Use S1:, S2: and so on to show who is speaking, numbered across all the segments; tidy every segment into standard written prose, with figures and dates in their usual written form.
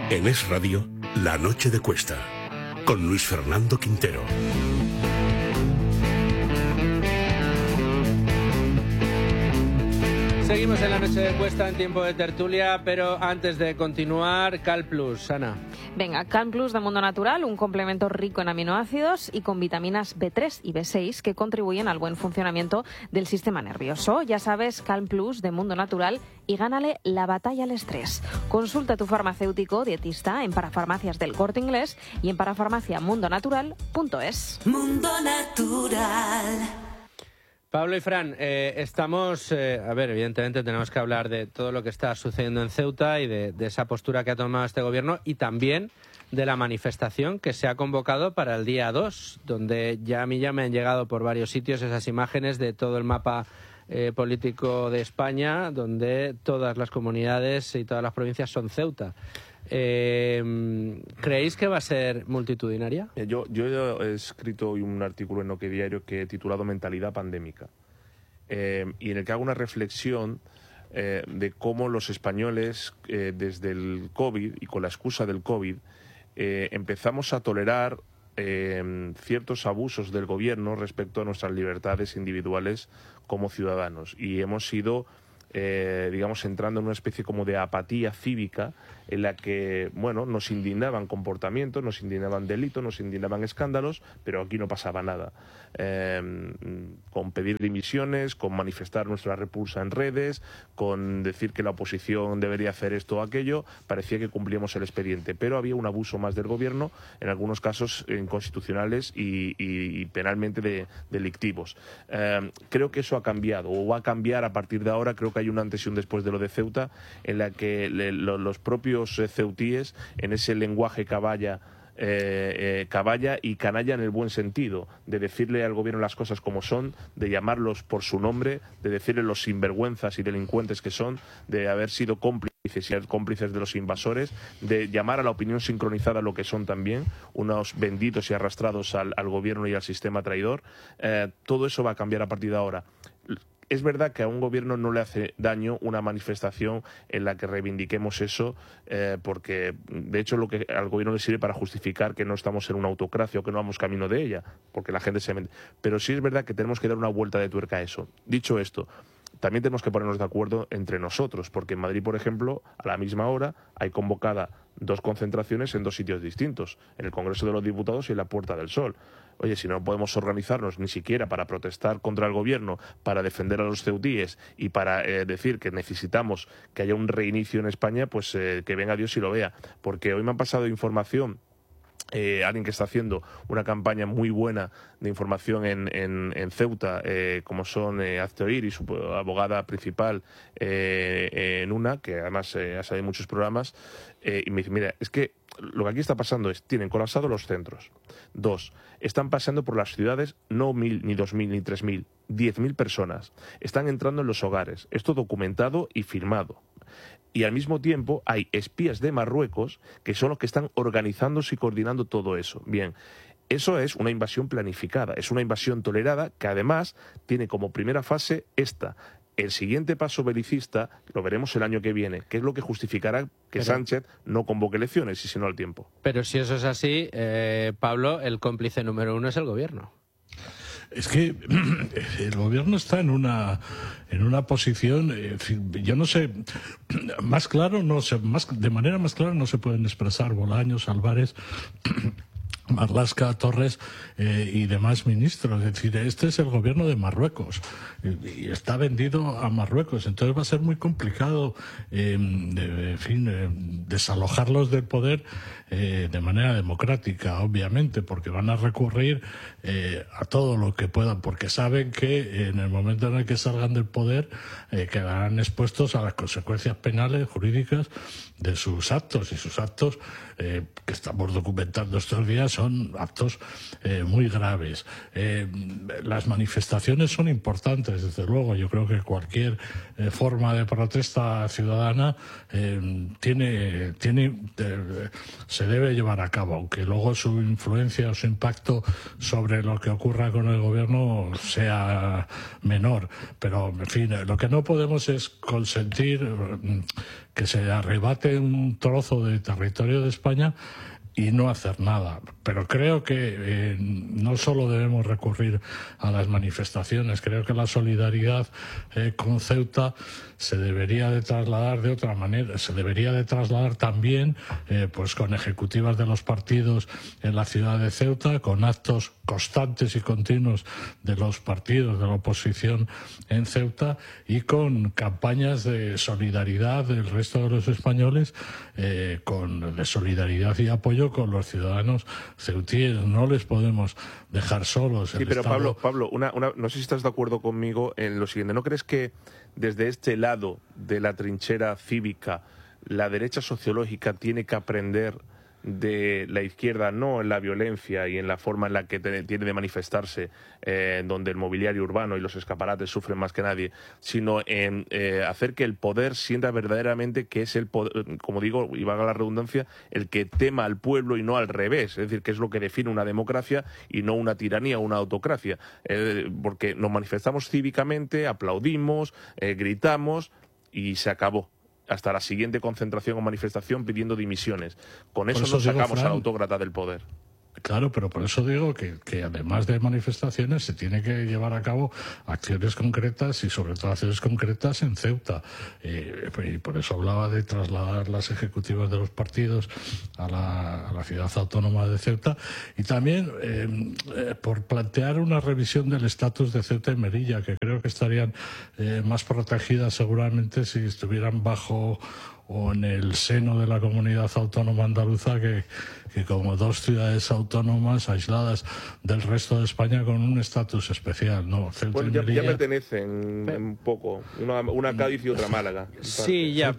S1: En Es Radio, La Noche de Cuesta, con Luis Fernando Quintero.
S2: Seguimos en La Noche de Cuesta en tiempo de tertulia, pero antes de continuar, CalPlus, Ana.
S3: Venga, CalPlus de Mundo Natural, un complemento rico en aminoácidos y con vitaminas B3 y B6 que contribuyen al buen funcionamiento del sistema nervioso. Ya sabes, CalPlus de Mundo Natural y gánale la batalla al estrés. Consulta a tu farmacéutico dietista en Parafarmacias del Corte Inglés y en parafarmaciamundonatural.es.
S4: Mundo Natural.
S2: Pablo y Fran, estamos, evidentemente tenemos que hablar de todo lo que está sucediendo en Ceuta y de esa postura que ha tomado este gobierno y también de la manifestación que se ha convocado para el día 2, donde a mí ya me han llegado por varios sitios esas imágenes de todo el mapa político de España, donde todas las comunidades y todas las provincias son Ceuta. ¿Creéis que va a ser multitudinaria?
S5: Yo he escrito hoy un artículo en Noque Diario que he titulado Mentalidad pandémica, y en el que hago una reflexión de cómo los españoles, desde el COVID y con la excusa del COVID, empezamos a tolerar ciertos abusos del gobierno respecto a nuestras libertades individuales como ciudadanos, y hemos ido entrando en una especie como de apatía cívica en la que, nos indignaban comportamientos, nos indignaban delitos, nos indignaban escándalos, pero aquí no pasaba nada. Con pedir dimisiones, con manifestar nuestra repulsa en redes, con decir que la oposición debería hacer esto o aquello, parecía que cumplíamos el expediente, pero había un abuso más del gobierno, en algunos casos inconstitucionales y penalmente delictivos. Creo que eso ha cambiado, o va a cambiar a partir de ahora. Creo que hay un antes y un después de lo de Ceuta, en la que los propios ceutíes, en ese lenguaje caballa y canalla en el buen sentido, de decirle al gobierno las cosas como son, de llamarlos por su nombre, de decirle los sinvergüenzas y delincuentes que son, de haber sido cómplices y ser cómplices de los invasores, de llamar a la opinión sincronizada lo que son también, unos benditos y arrastrados al gobierno y al sistema traidor. Todo eso va a cambiar a partir de ahora. Es verdad que a un gobierno no le hace daño una manifestación en la que reivindiquemos eso, porque de hecho lo que al gobierno le sirve para justificar que no estamos en una autocracia o que no vamos camino de ella, porque la gente se mete. Pero sí es verdad que tenemos que dar una vuelta de tuerca a eso. Dicho esto, también tenemos que ponernos de acuerdo entre nosotros, porque en Madrid, por ejemplo, a la misma hora hay convocada 2 concentraciones en 2 sitios distintos, en el Congreso de los Diputados y en la Puerta del Sol. Oye, si no podemos organizarnos ni siquiera para protestar contra el gobierno, para defender a los ceutíes y para decir que necesitamos que haya un reinicio en España, pues que venga Dios y lo vea. Porque hoy me han pasado información, alguien que está haciendo una campaña muy buena de información en Ceuta, como son Azteoir y su abogada principal, en una, que además ha salido en muchos programas, y me dice, mira, es que lo que aquí está pasando es, tienen colapsados los centros. 2, están pasando por las ciudades no 1.000, ni 2.000, ni 3.000, 10.000 personas. Están entrando en los hogares. Esto documentado y firmado. Y al mismo tiempo hay espías de Marruecos que son los que están organizándose y coordinando todo eso. Bien, eso es una invasión planificada, es una invasión tolerada que además tiene como primera fase esta. El siguiente paso belicista lo veremos el año que viene, que es lo que justificará que Sánchez no convoque elecciones y si no al tiempo.
S2: Pero si eso es así, Pablo, el cómplice número 1 es el gobierno.
S6: Es que el gobierno está en una posición, yo no sé, más claro, de manera más clara no se pueden expresar Bolaños, Álvarez, Marlaska, Torres y demás ministros. Es decir, este es el gobierno de Marruecos y está vendido a Marruecos. Entonces va a ser muy complicado, desalojarlos del poder de manera democrática, obviamente, porque van a recurrir a todo lo que puedan, porque saben que en el momento en el que salgan del poder quedarán expuestos a las consecuencias penales, jurídicas de sus actos, y sus actos que estamos documentando estos días son actos muy graves. Las manifestaciones son importantes, desde luego. Yo creo que cualquier forma de protesta ciudadana se debe llevar a cabo, aunque luego su influencia o su impacto sobre lo que ocurra con el gobierno sea menor. Pero, en fin, lo que no podemos es consentir que se arrebate un trozo de territorio de España y no hacer nada. Pero creo que no solo debemos recurrir a las manifestaciones, creo que la solidaridad con Ceuta se debería de trasladar de otra manera, se debería de trasladar también pues con ejecutivas de los partidos en la ciudad de Ceuta, con actos constantes y continuos de los partidos de la oposición en Ceuta y con campañas de solidaridad del resto de los españoles, de solidaridad y apoyo con los ciudadanos ceutíes. No les podemos dejar solos.
S5: Sí, pero Estado... Pablo, no sé si estás de acuerdo conmigo en lo siguiente. ¿No crees que desde este lado de la trinchera cívica la derecha sociológica tiene que aprender de la izquierda, no en la violencia y en la forma en la que tiene de manifestarse, donde el mobiliario urbano y los escaparates sufren más que nadie, sino en hacer que el poder sienta verdaderamente que es el poder, como digo, y valga la redundancia, el que tema al pueblo y no al revés, es decir, que es lo que define una democracia y no una tiranía o una autocracia, porque nos manifestamos cívicamente, aplaudimos, gritamos y se acabó. Hasta la siguiente concentración o manifestación pidiendo dimisiones. Con eso nos sacamos al autócrata del poder.
S6: Claro, pero por eso digo que además de manifestaciones se tiene que llevar a cabo acciones concretas y sobre todo acciones concretas en Ceuta. Y por eso hablaba de trasladar las ejecutivas de los partidos a la ciudad autónoma de Ceuta y también por plantear una revisión del estatus de Ceuta y Melilla, que creo que estarían más protegidas seguramente si estuvieran bajo o en el seno de la comunidad autónoma andaluza que como dos ciudades autónomas aisladas del resto de España con un estatus especial, ¿no? Ceuta y Melilla...
S5: ya pertenecen un poco, una Cádiz y otra Málaga.
S2: Sí, ya,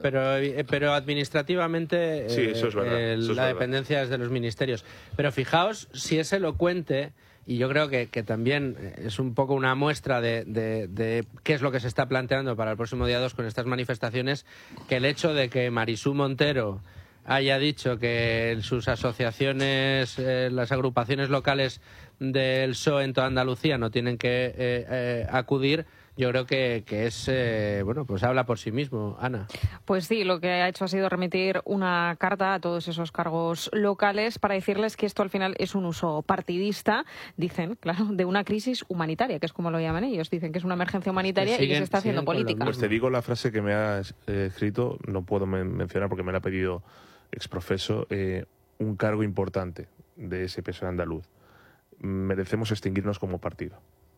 S2: pero administrativamente
S5: sí, eso es verdad,
S2: la dependencia es de los ministerios. Pero fijaos si es elocuente. Y yo creo que también es un poco una muestra de qué es lo que se está planteando para el próximo día 2 con estas manifestaciones, que el hecho de que Marisú Montero haya dicho que sus asociaciones, las agrupaciones locales del PSOE en toda Andalucía no tienen que acudir, yo creo que es, pues habla por sí mismo, Ana.
S3: Pues sí, lo que ha hecho ha sido remitir una carta a todos esos cargos locales para decirles que esto al final es un uso partidista, dicen, claro, de una crisis humanitaria, que es como lo llaman ellos. Dicen que es una emergencia humanitaria y que se está haciendo política.
S5: Pues te digo la frase que me ha escrito, no puedo mencionar porque me la ha pedido exprofeso, un cargo importante de ese PSOE andaluz. Merecemos extinguirnos como partido.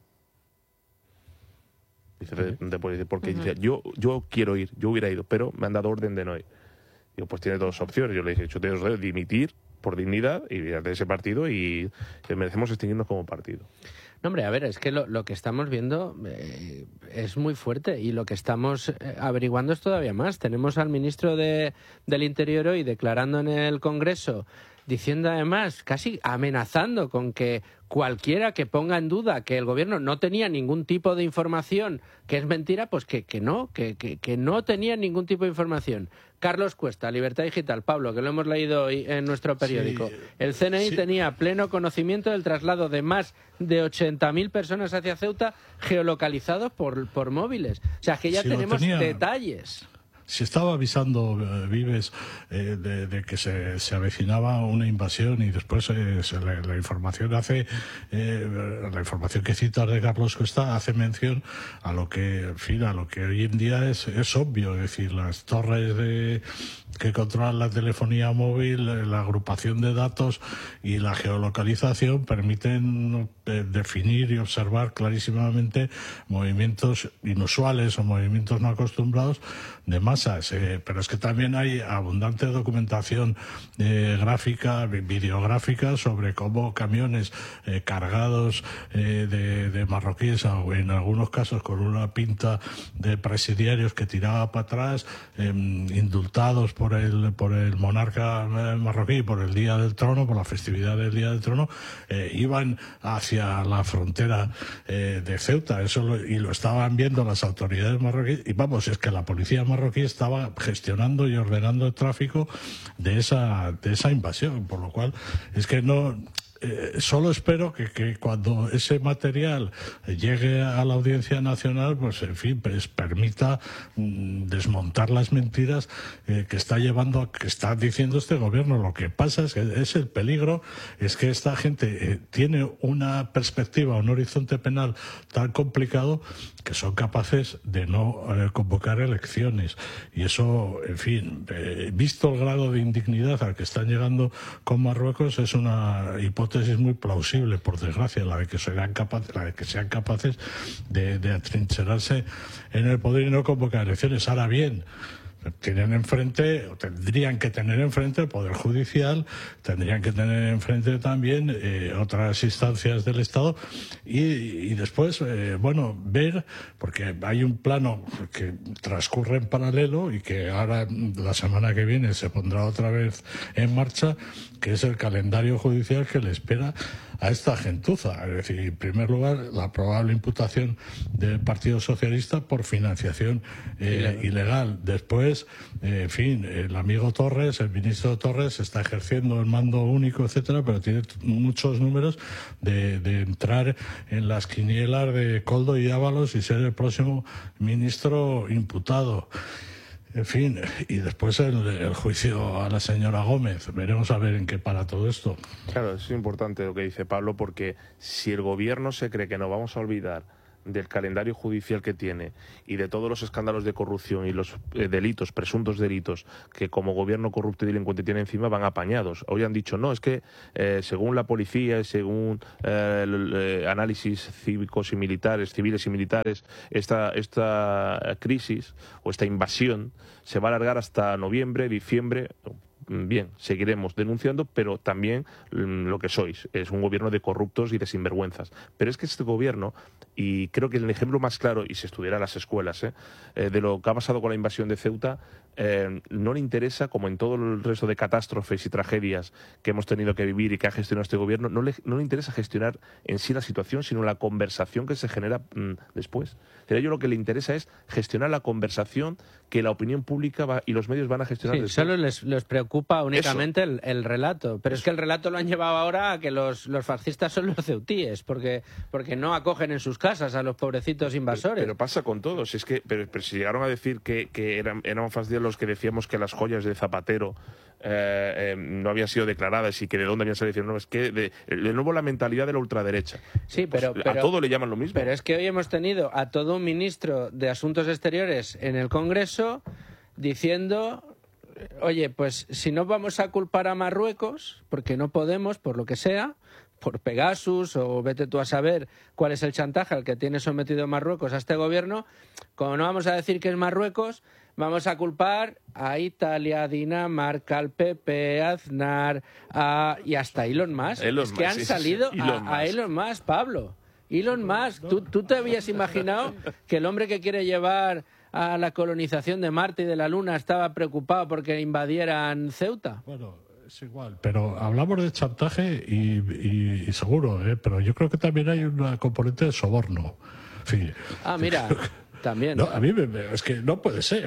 S5: Porque dice, yo quiero ir, yo hubiera ido, pero me han dado orden de no ir. Digo, pues tiene dos opciones. Yo le dije, yo tengo dos opciones, dimitir por dignidad y de ese partido y merecemos extinguirnos como partido.
S2: No, hombre, a ver, es que lo que estamos viendo es muy fuerte y lo que estamos averiguando es todavía más. Tenemos al ministro del Interior hoy declarando en el Congreso, diciendo además, casi amenazando con que cualquiera que ponga en duda que el gobierno no tenía ningún tipo de información, que es mentira, pues que no tenía ningún tipo de información. Carlos Cuesta, Libertad Digital. Pablo, que lo hemos leído hoy en nuestro periódico. Sí, el CNI tenía pleno conocimiento del traslado de más de 80.000 personas hacia Ceuta geolocalizados por móviles. O sea, que ya tenemos detalles.
S6: Se estaba avisando Vives de que se avecinaba una invasión y después la información la información que citas de Carlos Cuesta hace mención a lo que hoy en día es obvio, es decir, las torres que controlan la telefonía móvil, la agrupación de datos y la geolocalización permiten definir y observar clarísimamente movimientos inusuales o movimientos no acostumbrados de masas, pero es que también hay abundante documentación gráfica, videográfica sobre cómo camiones cargados de marroquíes, o en algunos casos con una pinta de presidiarios que tiraba para atrás, indultados por por el monarca marroquí, por el Día del Trono, por la festividad del Día del Trono, iban hacia la frontera de Ceuta. Y lo estaban viendo las autoridades marroquíes. Y vamos, es que la policía marroquí estaba gestionando y ordenando el tráfico de esa invasión, por lo cual es que no... solo espero que cuando ese material llegue a la Audiencia Nacional, pues en fin, pues permita desmontar las mentiras que está diciendo este gobierno. Lo que pasa es que es el peligro, es que esta gente tiene una perspectiva, un horizonte penal tan complicado que son capaces de no convocar elecciones. Y eso, en fin, visto el grado de indignidad al que están llegando con Marruecos, es una hipótesis muy plausible, por desgracia, la de que sean capaces de atrincherarse en el poder y no convocar elecciones. Ahora bien, tendrían que tener enfrente el Poder Judicial, tendrían que tener enfrente también otras instancias del Estado y después, ver, porque hay un plano que transcurre en paralelo y que ahora la semana que viene se pondrá otra vez en marcha, que es el calendario judicial que le espera a esta gentuza. Es decir, en primer lugar, la probable imputación del Partido Socialista por financiación ilegal. Después, el amigo Torres, el ministro Torres, está ejerciendo el mando único, etcétera, pero tiene muchos números de entrar en las quinielas de Koldo y Ábalos y ser el próximo ministro imputado. En fin, y después el juicio a la señora Gómez. Veremos a ver en qué para todo esto.
S5: Claro, es importante lo que dice Pablo, porque si el gobierno se cree que nos vamos a olvidar del calendario judicial que tiene y de todos los escándalos de corrupción y los delitos, presuntos delitos, que como gobierno corrupto y delincuente tiene encima, van apañados. Hoy han dicho, no, es que según la policía y según análisis civiles y militares, esta crisis o esta invasión se va a alargar hasta noviembre, diciembre. Bien, seguiremos denunciando, pero también lo que sois es un gobierno de corruptos y de sinvergüenzas. Pero es que este gobierno, y creo que el ejemplo más claro, y se estudiará en las escuelas, de lo que ha pasado con la invasión de Ceuta, no le interesa, como en todo el resto de catástrofes y tragedias que hemos tenido que vivir y que ha gestionado este gobierno, no le interesa gestionar en sí la situación, sino la conversación que se genera después. A ello lo que le interesa es gestionar la conversación que la opinión pública y los medios van a gestionar después.
S2: Solo les preocupa únicamente el relato. Pero es que el relato lo han llevado ahora a que los fascistas son los ceutíes, porque no acogen en sus casas a los pobrecitos invasores.
S5: Pero pasa con todos. Es que pero si llegaron a decir que eran fascistas los que decíamos que las joyas de Zapatero no habían sido declaradas y que de dónde habían salido, no, es que de nuevo la mentalidad de la ultraderecha.
S2: Sí, pero
S5: a todo le llaman lo mismo.
S2: Pero es que hoy hemos tenido a todo un ministro de Asuntos Exteriores en el Congreso diciendo, oye, pues si no vamos a culpar a Marruecos, porque no podemos, por lo que sea, por Pegasus o vete tú a saber cuál es el chantaje al que tiene sometido Marruecos a este gobierno, como no vamos a decir que es Marruecos, vamos a culpar a Italia, a Dinamarca, al PP, a Aznar y hasta Elon Musk. Es que han salido a Elon Musk, Pablo. Elon Musk, ¿tú te habías imaginado que el hombre que quiere llevar a la colonización de Marte y de la Luna estaba preocupado porque invadieran Ceuta?
S6: Bueno, es igual, pero hablamos de chantaje y seguro, pero yo creo que también hay una componente de soborno. Sí.
S2: Mira... También.
S6: No, a mí es que no puede ser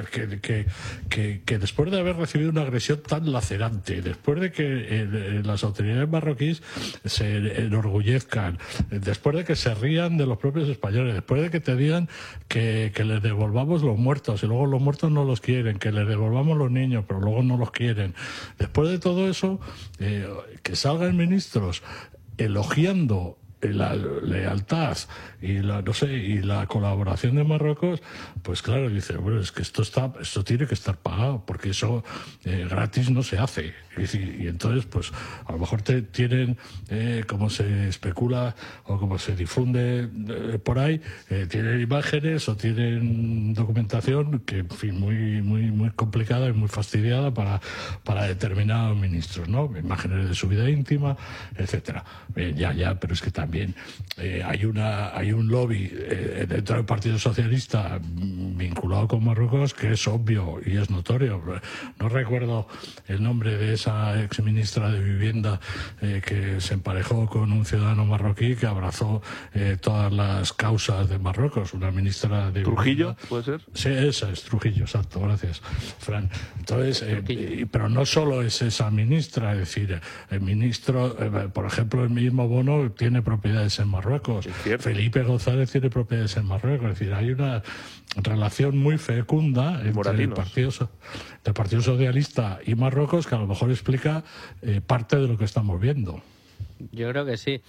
S6: que después de haber recibido una agresión tan lacerante, después de que las autoridades marroquíes se enorgullezcan, después de que se rían de los propios españoles, después de que te digan que les devolvamos los muertos y luego los muertos no los quieren, que les devolvamos los niños pero luego no los quieren, después de todo eso, que salgan ministros elogiando la lealtad y la colaboración de Marruecos, pues claro, dice, bueno, es que esto tiene que estar pagado, porque eso gratis no se hace. Y entonces, pues a lo mejor tienen, como se especula o como se difunde por ahí, tienen imágenes o tienen documentación que, en fin, muy complicada y muy fastidiada para determinados ministros, ¿no? Imágenes de su vida íntima, etcétera. Ya, pero es que también también hay un lobby dentro del Partido Socialista vinculado con Marruecos que es obvio y es notorio. No recuerdo el nombre de esa exministra de Vivienda que se emparejó con un ciudadano marroquí que abrazó todas las causas de Marruecos, una ministra de
S5: ¿Trujillo,
S6: Vivienda.
S5: puede ser?
S6: Sí, esa es Trujillo, exacto, gracias, Fran. Entonces, pero no solo es esa ministra, es decir, el ministro, por ejemplo, el mismo Bono tiene propiedades en Marruecos, Felipe González tiene propiedades en Marruecos, es decir, hay una relación muy fecunda entre el Partido Socialista y Marruecos que a lo mejor explica parte de lo que estamos viendo.
S2: Yo creo que sí.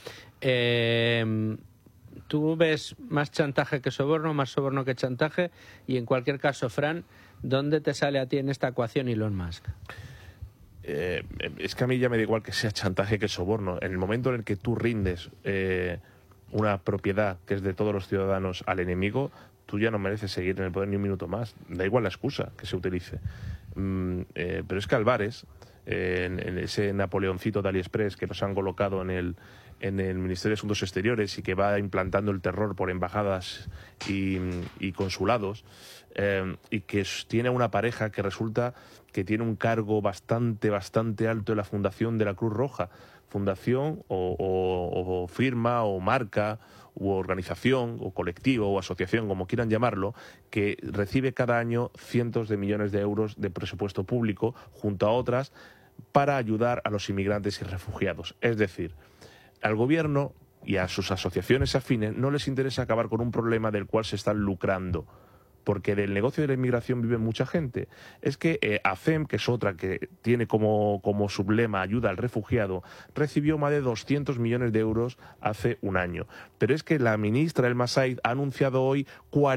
S2: ¿Tú ves más chantaje que soborno, más soborno que chantaje? Y en cualquier caso, Fran, ¿dónde te sale a ti en esta ecuación Elon Musk?
S5: Es que a mí ya me da igual que sea chantaje que soborno. En el momento en el que tú rindes una propiedad que es de todos los ciudadanos al enemigo, tú ya no mereces seguir en el poder ni un minuto más. Da igual la excusa que se utilice. Pero es que Álvarez, en ese Napoleoncito de AliExpress que nos han colocado en el Ministerio de Asuntos Exteriores y que va implantando el terror por embajadas y consulados, y que tiene una pareja que resulta que tiene un cargo bastante alto en la fundación de la Cruz Roja. Fundación o firma o marca u organización o colectivo o asociación, como quieran llamarlo, que recibe cada año cientos de millones de euros de presupuesto público junto a otras para ayudar a los inmigrantes y refugiados. Es decir, al gobierno y a sus asociaciones afines no les interesa acabar con un problema del cual se están lucrando, porque del negocio de la inmigración vive mucha gente. Es que AFEM, que es otra que tiene como sublema ayuda al refugiado, recibió más de 200 millones de euros hace un año. Pero es que la ministra Elma Said ha anunciado hoy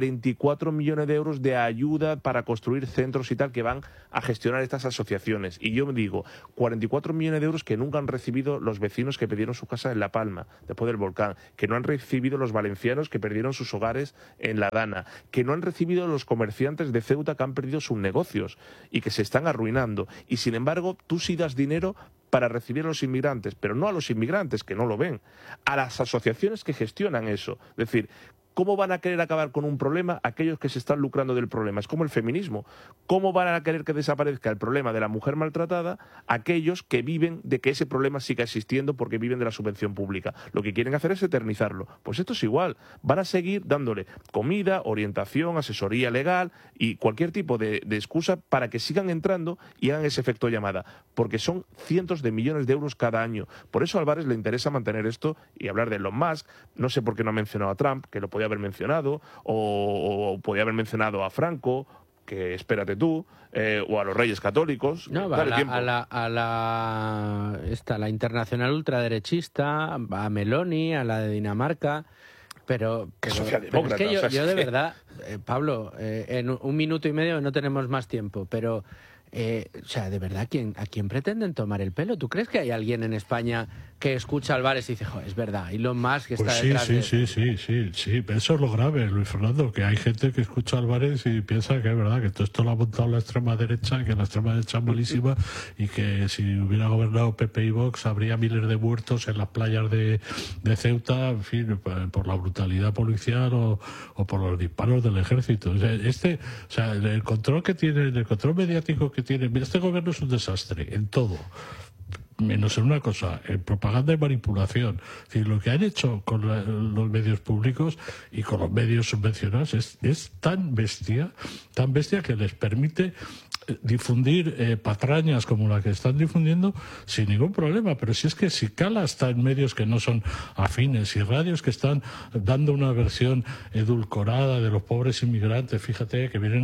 S5: 44 millones de euros de ayuda para construir centros y tal que van a gestionar estas asociaciones. Y yo me digo, 44 millones de euros que nunca han recibido los vecinos que perdieron su casa en La Palma, después del volcán, que no han recibido los valencianos que perdieron sus hogares en La Dana, que no han recibido los comerciantes de Ceuta que han perdido sus negocios y que se están arruinando. Y sin embargo, tú sí das dinero para recibir a los inmigrantes, pero no a los inmigrantes, que no lo ven, a las asociaciones que gestionan eso. Es decir, ¿cómo van a querer acabar con un problema aquellos que se están lucrando del problema? Es como el feminismo. ¿Cómo van a querer que desaparezca el problema de la mujer maltratada aquellos que viven de que ese problema siga existiendo porque viven de la subvención pública? Lo que quieren hacer es eternizarlo. Pues esto es igual. Van a seguir dándole comida, orientación, asesoría legal y cualquier tipo de excusa para que sigan entrando y hagan ese efecto llamada. Porque son cientos de millones de euros cada año. Por eso a Álvarez le interesa mantener esto y hablar de Elon Musk. No sé por qué no ha mencionado a Trump, que lo podía haber mencionado, o podía haber mencionado a Franco, que espérate tú, o a los Reyes Católicos.
S2: No, a la internacional ultraderechista, a Meloni, a la de Dinamarca, pero
S5: socialdemócrata,
S2: es que yo de verdad, Pablo, en un minuto y medio no tenemos más tiempo, pero o sea, de verdad, ¿a quién pretenden tomar el pelo? ¿Tú crees que hay alguien en España que escucha a Álvarez y dice, joder, es verdad, Elon Musk que está detrás de...
S6: Sí, pero eso es lo grave, Luis Fernando, que hay gente que escucha a Álvarez y piensa que es verdad, que todo esto lo ha montado la extrema derecha, que la extrema derecha es malísima y que si hubiera gobernado PP y Vox habría miles de muertos en las playas de Ceuta, en fin, por la brutalidad policial o por los disparos del ejército. O sea, el control que tiene, el control mediático que tiene, este gobierno es un desastre en todo, menos en una cosa, en propaganda y manipulación. Es decir, lo que han hecho con los medios públicos y con los medios subvencionados es tan bestia que les permite difundir patrañas como la que están difundiendo sin ningún problema. Pero si es que si Cala está en medios que no son afines y radios que están dando una versión edulcorada de los pobres inmigrantes, fíjate, que vienen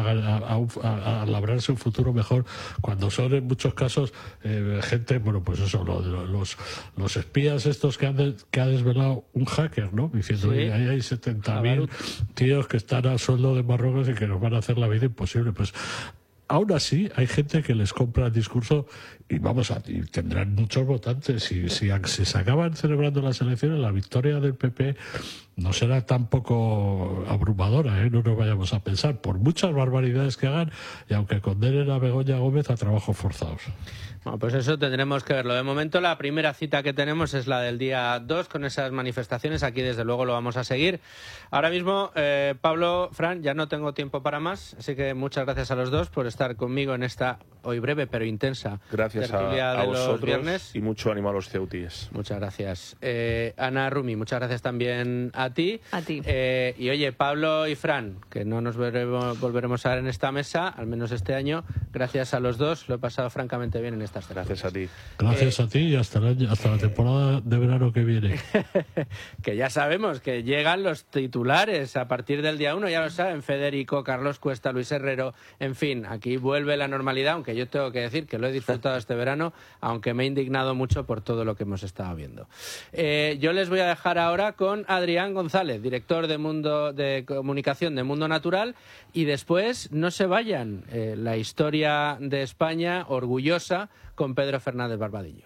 S6: a labrarse un futuro mejor, cuando son en muchos casos gente, bueno, pues eso, los espías estos que ha desvelado un hacker, ¿no? Diciendo,
S2: sí,
S6: ahí hay 70.000 tíos que están a sueldo de Marruecos y que nos van a hacer la vida imposible. Pues aún así hay gente que les compra el discurso y y tendrán muchos votantes. Si se acaban celebrando las elecciones, la victoria del PP no será tampoco abrumadora, no nos vayamos a pensar, por muchas barbaridades que hagan, y aunque condenen a Begoña Gómez a trabajos forzados.
S2: Bueno, pues eso tendremos que verlo. De momento la primera cita que tenemos es la del día 2 con esas manifestaciones. Aquí desde luego lo vamos a seguir. Ahora mismo, Pablo, Fran, ya no tengo tiempo para más, así que muchas gracias a los dos por estar conmigo en esta hoy breve pero intensa tertulia de los viernes.
S5: Y mucho ánimo a los ceutíes.
S2: Muchas gracias. Ana Rumi, muchas gracias también a ti.
S3: A ti.
S2: Y oye, Pablo y Fran, que no nos volveremos a ver en esta mesa, al menos este año, gracias a los dos, lo he pasado francamente bien en estas tertulias.
S5: Gracias a ti.
S6: Gracias a ti y hasta la temporada de verano que viene.
S2: Que ya sabemos que llegan los titulares a partir del día 1, ya lo saben, Federico, Carlos Cuesta, Luis Herrero, en fin, aquí vuelve la normalidad, aunque yo tengo que decir que lo he disfrutado este verano, aunque me he indignado mucho por todo lo que hemos estado viendo. Yo les voy a dejar ahora con Adrián González, director de comunicación de Mundo Natural, y después no se vayan, la historia de España orgullosa con Pedro Fernández Barbadillo.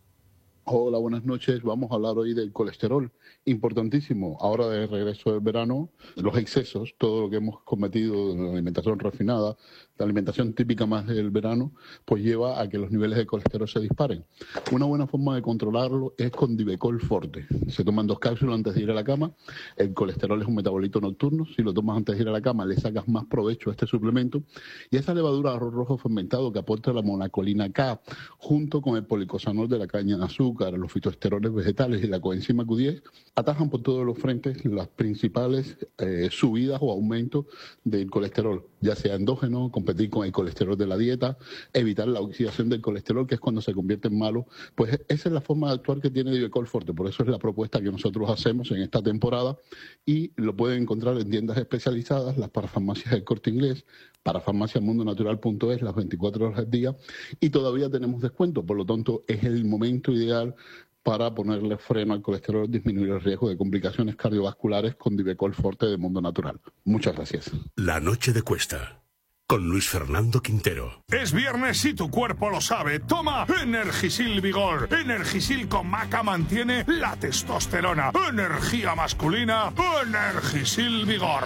S7: Hola, buenas noches. Vamos a hablar hoy del colesterol. Importantísimo. Ahora de regreso del verano, los excesos, todo lo que hemos cometido en la alimentación refinada, la alimentación típica más del verano, pues lleva a que los niveles de colesterol se disparen. Una buena forma de controlarlo es con Divecol Forte. Se toman 2 cápsulas antes de ir a la cama. El colesterol es un metabolito nocturno. Si lo tomas antes de ir a la cama, le sacas más provecho a este suplemento. Y esa levadura de arroz rojo fermentado que aporta la monacolina K, junto con el policosanol de la caña de azúcar, los fitoesteroles vegetales y la coenzima Q10, atajan por todos los frentes las principales subidas o aumentos del colesterol, ya sea endógeno, competir con el colesterol de la dieta, evitar la oxidación del colesterol, que es cuando se convierte en malo. Pues esa es la forma de actuar que tiene Divecol Forte. Por eso es la propuesta que nosotros hacemos en esta temporada, y lo pueden encontrar en tiendas especializadas, las parafarmacias del Corte Inglés, parafarmaciamundonatural.es, las 24 horas al día, y todavía tenemos descuento. Por lo tanto, es el momento ideal para ponerle freno al colesterol, disminuir el riesgo de complicaciones cardiovasculares con Divecol Forte de Mundo Natural. Muchas gracias.
S1: La noche de Cuesta, con Luis Fernando Quintero.
S8: Es viernes y tu cuerpo lo sabe. Toma Energisil Vigor. Energisil con maca mantiene la testosterona. Energía masculina. Energisil Vigor.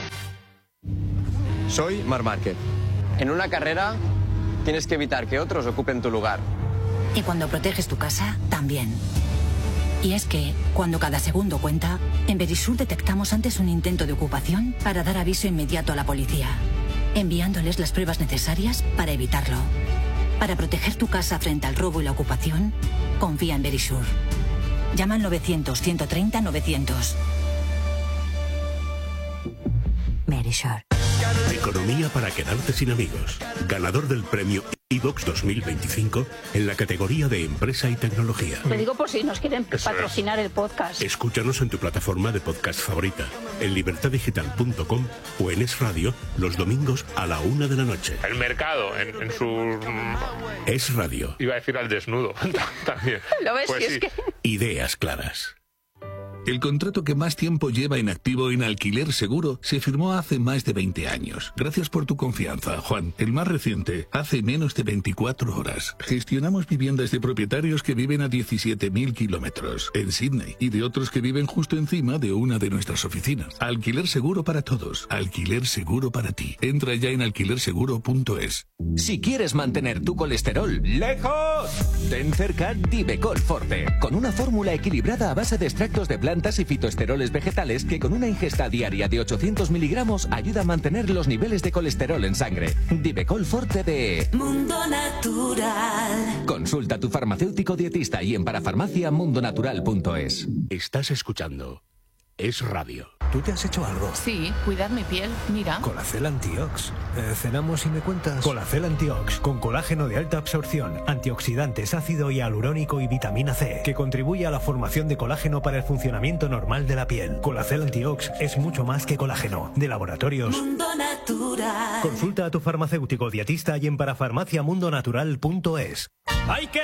S9: Soy Marc Márquez. En una carrera tienes que evitar que otros ocupen tu lugar.
S10: Y cuando proteges tu casa, también. Y es que, cuando cada segundo cuenta, en Verisur detectamos antes un intento de ocupación para dar aviso inmediato a la policía, enviándoles las pruebas necesarias para evitarlo. Para proteger tu casa frente al robo y la ocupación, confía en Verisur. Llama al 900-130-900. Verisur.
S1: Economía para quedarte sin amigos. Ganador del premio iVox 2025 en la categoría de Empresa y Tecnología.
S11: Lo digo por si nos quieren patrocinar el podcast.
S1: Escúchanos en tu plataforma de podcast favorita, en libertadigital.com o en Es Radio los domingos a la 1 de la noche.
S5: El mercado, en su...
S1: Es Radio.
S5: Iba a decir al desnudo también.
S11: ¿Lo ves?
S5: Pues
S11: sí. Es que...
S1: Ideas claras.
S12: El contrato que más tiempo lleva en activo en Alquiler Seguro se firmó hace más de 20 años. Gracias por tu confianza, Juan. El más reciente, hace menos de 24 horas. Gestionamos viviendas de propietarios que viven a 17.000 kilómetros en Sydney y de otros que viven justo encima de una de nuestras oficinas. Alquiler Seguro para todos. Alquiler Seguro para ti. Entra ya en alquilerseguro.es.
S13: Si quieres mantener tu colesterol lejos, ten cerca Divecol Forte, con una fórmula equilibrada a base de extractos de plantas y fitoesteroles vegetales que con una ingesta diaria de 800 miligramos ayuda a mantener los niveles de colesterol en sangre. Divecol Forte de
S4: Mundo Natural.
S13: Consulta a tu farmacéutico dietista y en parafarmaciamundonatural.es.
S1: Estás escuchando Es Radio.
S14: ¿Tú te has hecho algo?
S15: Sí, cuidar mi piel, mira.
S14: Colacel Antiox. Cenamos y me cuentas. Colacel Antiox, con colágeno de alta absorción, antioxidantes, ácido hialurónico y vitamina C, que contribuye a la formación de colágeno para el funcionamiento normal de la piel. Colacel Antiox es mucho más que colágeno. De Laboratorios
S4: Mundo Natural.
S14: Consulta a tu farmacéutico dietista y en parafarmaciamundonatural.es.
S16: ¡Hay que